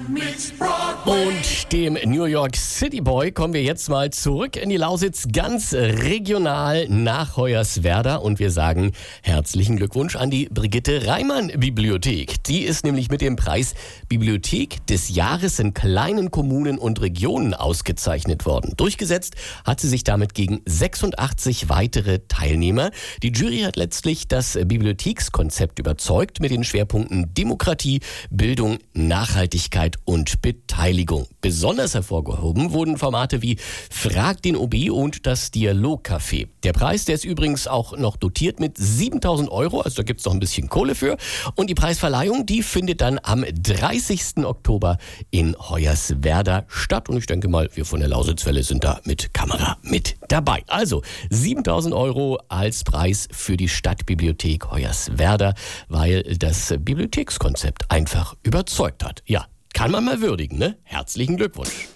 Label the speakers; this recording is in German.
Speaker 1: Und dem New York City Boy kommen wir jetzt mal zurück in die Lausitz, ganz regional nach Hoyerswerda. Und wir sagen herzlichen Glückwunsch an die Brigitte Reimann Bibliothek. Die ist nämlich mit dem Preis Bibliothek des Jahres in kleinen Kommunen und Regionen ausgezeichnet worden. Durchgesetzt hat sie sich damit gegen 86 weitere Teilnehmer. Die Jury hat letztlich das Bibliothekskonzept überzeugt mit den Schwerpunkten Demokratie, Bildung, Nachhaltigkeit und Beteiligung. Besonders hervorgehoben wurden Formate wie Frag den OB und das Dialogcafé. Der Preis, der ist übrigens auch noch dotiert mit 7.000 €, also da gibt es noch ein bisschen Kohle für. Und die Preisverleihung, die findet dann am 30. Oktober in Hoyerswerda statt. Und ich denke mal, wir von der Lausitzwelle sind da mit Kamera mit dabei. Also 7.000 € als Preis für die Stadtbibliothek Hoyerswerda, weil das Bibliothekskonzept einfach überzeugt hat. Ja, kann man mal würdigen, ne? Herzlichen Glückwunsch.